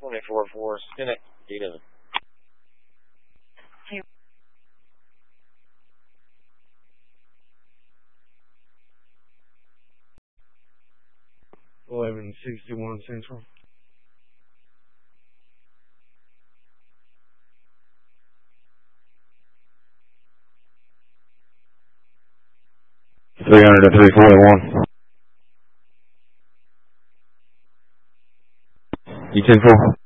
24-4, Cynic, data. Hey. 1161 Central. $300 to 341. You 10-4.